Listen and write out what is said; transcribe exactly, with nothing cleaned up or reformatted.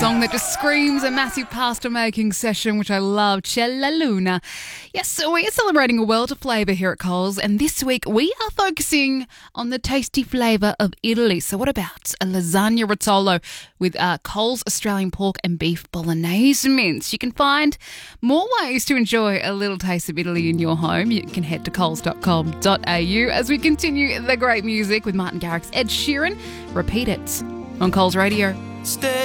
song that just screams a massive pasta making session, which I love, C'è la Luna. Yes, so we're celebrating a world of flavour here at Coles, and this week we are focusing on the tasty flavour of Italy. So what about a lasagna rotolo with uh, Coles Australian pork and beef bolognese mince? You can find more ways to enjoy a little taste of Italy in your home. You can head to coles dot com dot a u as we continue the great music with Martin Garrix's Ed Sheeran. Repeat it on Coles Radio. Stay